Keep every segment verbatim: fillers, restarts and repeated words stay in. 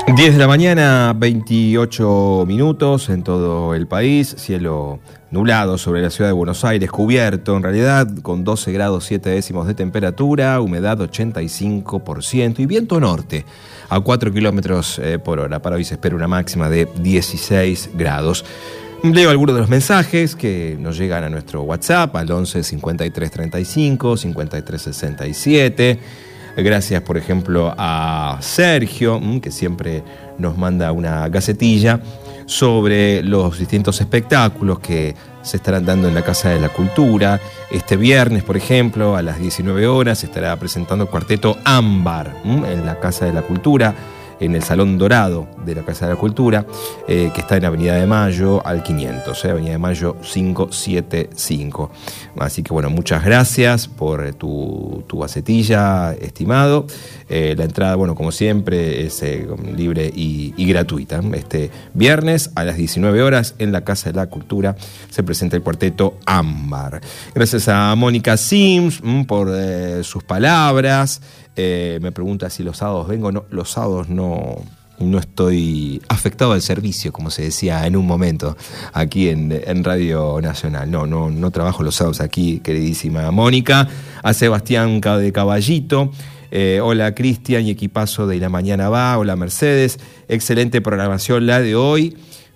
diez de la mañana, veintiocho minutos en todo el país, cielo nublado sobre la ciudad de Buenos Aires, cubierto en realidad con doce grados siete décimos de temperatura, humedad ochenta y cinco por ciento y viento norte a cuatro kilómetros eh, por hora. Para hoy se espera una máxima de dieciséis grados. Leo algunos de los mensajes que nos llegan a nuestro WhatsApp al once cincuenta y tres treinta y cinco cincuenta y tres sesenta y siete. Gracias, por ejemplo, a Sergio, que siempre nos manda una gacetilla sobre los distintos espectáculos que se estarán dando en la Casa de la Cultura. Este viernes, por ejemplo, a las diecinueve horas se estará presentando el cuarteto Ámbar en la Casa de la Cultura, en el Salón Dorado de la Casa de la Cultura, eh, que está en Avenida de Mayo al quinientos, eh, Avenida de Mayo quinientos setenta y cinco. Así que bueno, muchas gracias por tu, tu gacetilla, estimado. Eh, la entrada, bueno, como siempre, es eh, libre y, y gratuita. Este viernes a las diecinueve horas en la Casa de la Cultura se presenta el cuarteto Ámbar. Gracias a Mónica Sims mm, por eh, sus palabras. Eh, me pregunta si los sábados vengo. No, los sábados no, no estoy afectado al servicio, como se decía en un momento aquí en, en Radio Nacional. No, no, no trabajo los sábados aquí, queridísima Mónica. A Sebastián de Caballito. Eh, hola Cristian y equipazo de La Mañana Va. Hola Mercedes. Excelente programación la de hoy.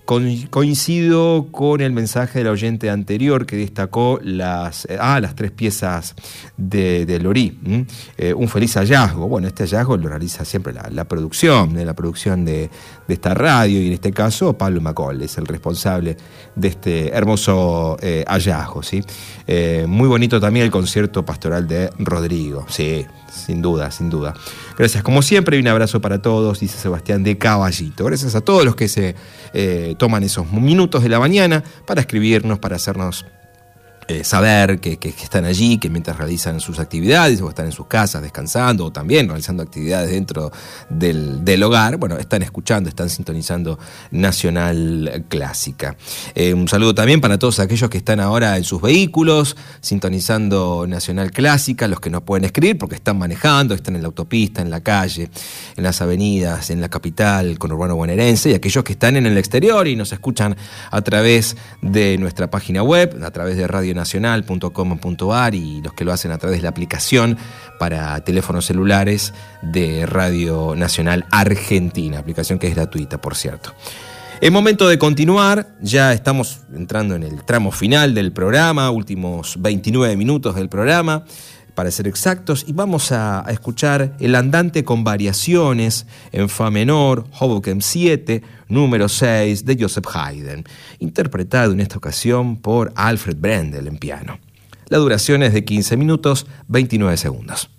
Coincido con el mensaje del oyente anterior que destacó las, ah, las tres piezas de, de Lorí. ¿Mm? Eh, un feliz hallazgo. Bueno, este hallazgo lo realiza siempre la, la producción, de la producción de, de esta radio, y en este caso Pablo Macol es el responsable de este hermoso eh, hallazgo, ¿sí? Eh, muy bonito también el concierto pastoral de Rodrigo. Sí, sin duda, sin duda. Gracias como siempre y un abrazo para todos, dice Sebastián de Caballito. Gracias a todos los que se eh, toman esos minutos de la mañana para escribirnos, para hacernos eh, saber que, que, que están allí, que mientras realizan sus actividades o están en sus casas descansando o también realizando actividades dentro del, del hogar, bueno, están escuchando, están sintonizando Nacional Clásica. Eh, un saludo también para todos aquellos que están ahora en sus vehículos sintonizando Nacional Clásica, los que no pueden escribir porque están manejando, están en la autopista, en la calle, en las avenidas, en la capital conurbano bonaerense, y aquellos que están en el exterior y nos escuchan a través de nuestra página web, a través de radio nacional punto com punto a r, y los que lo hacen a través de la aplicación para teléfonos celulares de Radio Nacional Argentina, aplicación que es gratuita, por cierto. Es momento de continuar, ya estamos entrando en el tramo final del programa, últimos veintinueve minutos del programa, para ser exactos, y vamos a, a escuchar El Andante con Variaciones en Fa menor, Hoboken siete, número seis, de Joseph Haydn, interpretado en esta ocasión por Alfred Brendel en piano. La duración es de quince minutos, veintinueve segundos.